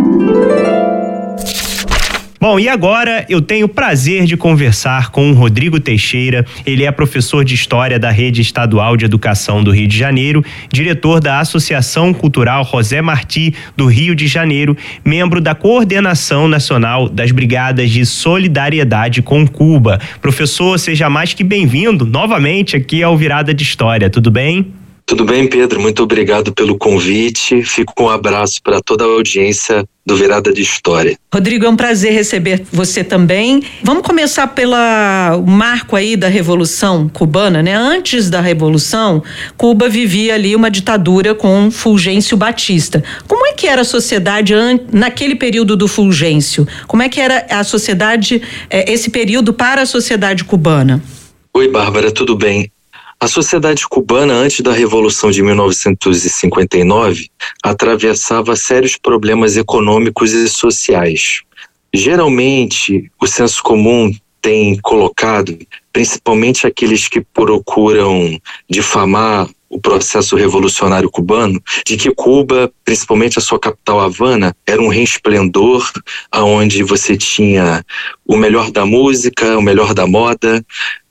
Bom, e agora eu tenho o prazer de conversar com o Rodrigo Teixeira. Ele é professor de História da Rede Estadual de Educação do Rio de Janeiro, diretor da Associação Cultural José Martí do Rio de Janeiro, membro da Coordenação Nacional das Brigadas de Solidariedade com Cuba. Professor, seja mais que bem-vindo novamente aqui ao Virada de História, tudo bem? Tudo bem, Pedro, muito obrigado pelo convite. Fico com um abraço para toda a audiência do Virada de História. Rodrigo, é um prazer receber você também. Vamos começar pelo marco aí da Revolução Cubana, né? Antes da Revolução, Cuba vivia ali uma ditadura com Fulgêncio Batista. Como é que era a sociedade naquele período do Fulgêncio? Como é que era a sociedade, esse período para a sociedade cubana? Oi, Bárbara, tudo bem? A sociedade cubana, antes da Revolução de mil novecentos e cinquenta e nove, atravessava sérios problemas econômicos e sociais. Geralmente, o senso comum tem colocado, principalmente aqueles que procuram difamar o processo revolucionário cubano, de que Cuba, principalmente a sua capital Havana, era um resplendor onde você tinha o melhor da música, o melhor da moda,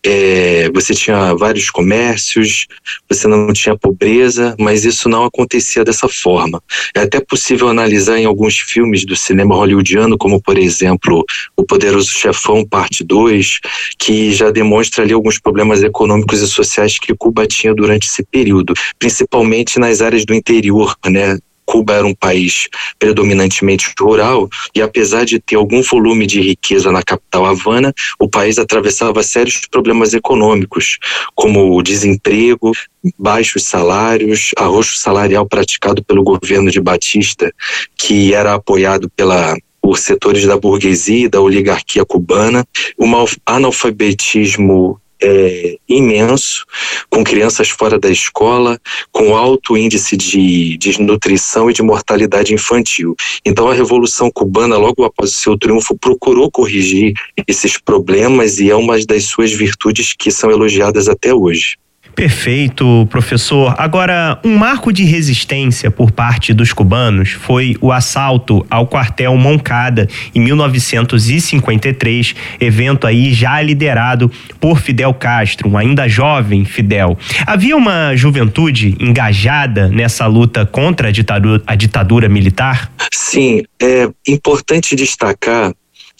É, você tinha vários comércios, você não tinha pobreza, mas isso não acontecia dessa forma. É até possível analisar em alguns filmes do cinema hollywoodiano, como por exemplo O Poderoso Chefão, parte dois, que já demonstra ali alguns problemas econômicos e sociais que Cuba tinha durante esse período, principalmente nas áreas do interior, né? Cuba era um país predominantemente rural e, apesar de ter algum volume de riqueza na capital Havana, o país atravessava sérios problemas econômicos, como o desemprego, baixos salários, arrocho salarial praticado pelo governo de Batista, que era apoiado pela por setores da burguesia e da oligarquia cubana, um analfabetismo é, imenso, com crianças fora da escola, com alto índice de desnutrição e de mortalidade infantil. Então a Revolução Cubana, logo após o seu triunfo, procurou corrigir esses problemas e é uma das suas virtudes que são elogiadas até hoje. Perfeito, professor. Agora, um marco de resistência por parte dos cubanos foi o assalto ao quartel Moncada em mil novecentos e cinquenta e três, evento aí já liderado por Fidel Castro, um ainda jovem Fidel. Havia uma juventude engajada nessa luta contra a ditadura, a ditadura militar? Sim, é importante destacar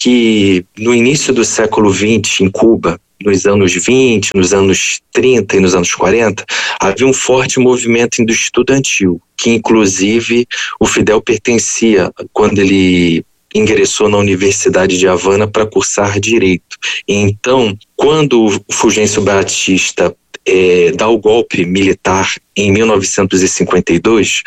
que no início do século vinte, em Cuba, nos anos vinte, nos anos trinta e nos anos quarenta, havia um forte movimento estudantil, que inclusive o Fidel pertencia quando ele ingressou na Universidade de Havana para cursar Direito. Então, quando o Fulgêncio Batista é, dá o golpe militar em mil novecentos e cinquenta e dois,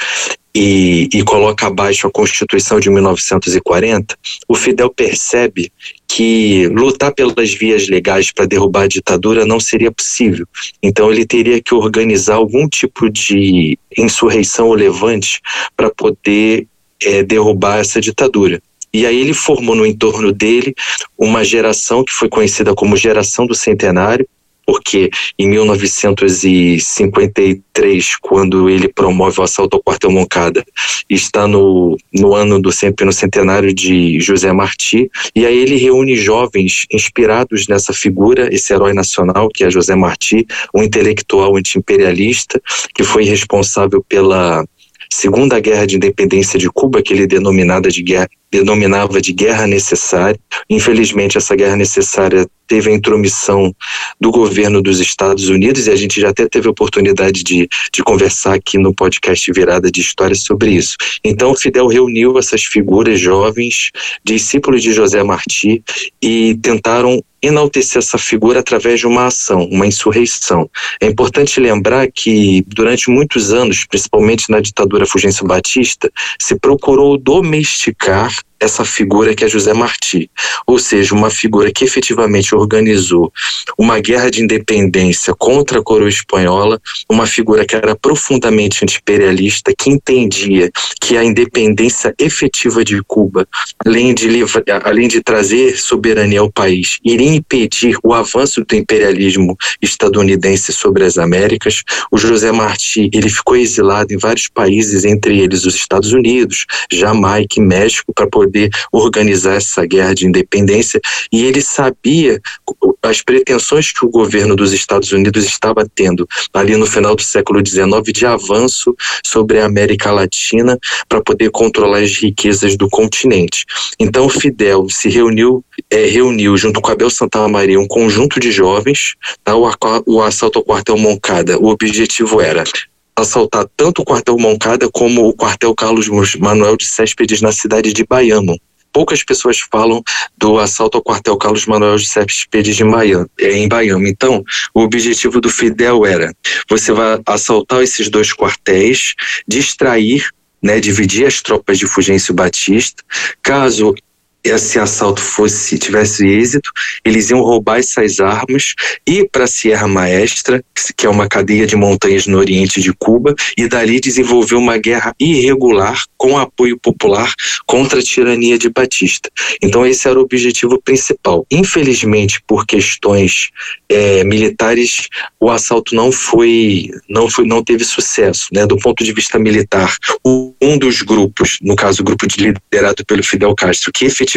E, e coloca abaixo a Constituição de mil novecentos e quarenta, o Fidel percebe que lutar pelas vias legais para derrubar a ditadura não seria possível. Então ele teria que organizar algum tipo de insurreição ou levante para poder é, derrubar essa ditadura. E aí ele formou no entorno dele uma geração que foi conhecida como Geração do Centenário, porque em mil novecentos e cinquenta e três, quando ele promove o assalto ao quartel Moncada, está no, no ano do sempre no centenário de José Martí, e aí ele reúne jovens inspirados nessa figura, esse herói nacional que é José Martí, um intelectual anti-imperialista que foi responsável pela Segunda Guerra de Independência de Cuba, que ele denominava de guerra, denominava de guerra necessária. Infelizmente, essa guerra necessária teve a intromissão do governo dos Estados Unidos, e a gente já até teve a oportunidade de, de conversar aqui no podcast Virada de História sobre isso. Então, o Fidel reuniu essas figuras jovens, discípulos de José Martí, e tentaram enaltecer essa figura através de uma ação, uma insurreição. É importante lembrar que durante muitos anos, principalmente na ditadura Fulgêncio Batista, se procurou domesticar essa figura que é José Martí, ou seja, uma figura que efetivamente organizou uma guerra de independência contra a coroa espanhola, uma figura que era profundamente anti-imperialista, que entendia que a independência efetiva de Cuba, além de, livra, além de trazer soberania ao país, iria impedir o avanço do imperialismo estadunidense sobre as Américas. O José Martí, ele ficou exilado em vários países, entre eles os Estados Unidos, Jamaica e México, para poder organizar essa guerra de independência, e ele sabia as pretensões que o governo dos Estados Unidos estava tendo ali no final do século dezenove de avanço sobre a América Latina para poder controlar as riquezas do continente. Então Fidel se reuniu, é, reuniu junto com Abel Santa Maria um conjunto de jovens, tá? o, o assalto ao quartel Moncada. O objetivo era assaltar tanto o quartel Moncada como o quartel Carlos Manuel de Céspedes na cidade de Bayamo. Poucas pessoas falam do assalto ao quartel Carlos Manuel de Céspedes de Bayamo, em Bayamo. Então, o objetivo do Fidel era: você vai assaltar esses dois quartéis, distrair, né, dividir as tropas de Fulgêncio Batista. Caso esse assalto fosse, tivesse êxito, eles iam roubar essas armas, ir para a Sierra Maestra, que é uma cadeia de montanhas no oriente de Cuba, e dali desenvolver uma guerra irregular com apoio popular contra a tirania de Batista. Então esse era o objetivo principal. Infelizmente, por questões é, militares, o assalto não foi, não foi, não teve sucesso, né? Do ponto de vista militar, um dos grupos, no caso o grupo liderado pelo Fidel Castro, que efetivamente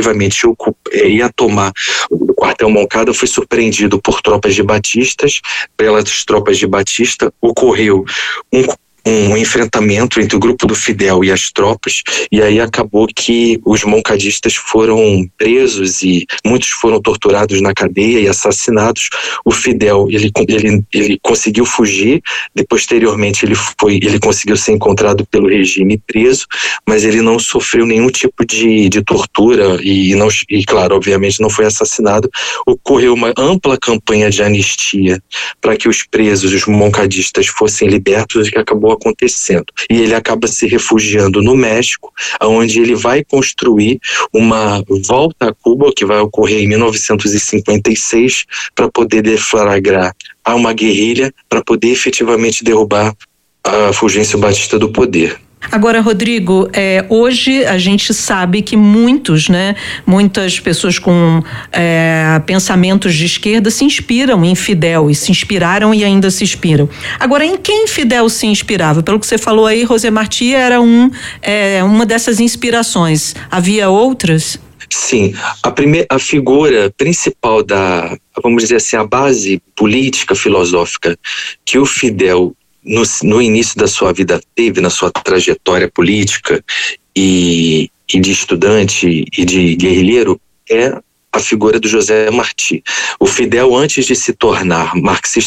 ia tomar o quartel Moncada, foi surpreendido por tropas de Batistas. Pelas tropas de Batista ocorreu um um enfrentamento entre o grupo do Fidel e as tropas, e aí acabou que os moncadistas foram presos e muitos foram torturados na cadeia e assassinados. O Fidel, ele, ele, ele conseguiu fugir, e posteriormente ele, foi, ele conseguiu ser encontrado pelo regime e preso, mas ele não sofreu nenhum tipo de, de tortura e, não, e, claro, obviamente não foi assassinado. Ocorreu uma ampla campanha de anistia para que os presos, os moncadistas, fossem libertos, e que acabou acontecendo. E ele acaba se refugiando no México, onde ele vai construir uma volta a Cuba, que vai ocorrer em mil novecentos e cinquenta e seis, para poder deflagrar a uma guerrilha, para poder efetivamente derrubar a Fulgêncio Batista do poder. Agora, Rodrigo, é, hoje a gente sabe que muitos, né, muitas pessoas com é, pensamentos de esquerda se inspiram em Fidel, e se inspiraram e ainda se inspiram. Agora, em quem Fidel se inspirava? Pelo que você falou aí, José Martí era um, é, uma dessas inspirações. Havia outras? Sim, a, primeira, a figura principal da, vamos dizer assim, a base política, filosófica que o Fidel No, no início da sua vida teve, na sua trajetória política e, e de estudante e de guerrilheiro, é a figura do José Martí. O Fidel, antes de se tornar marxista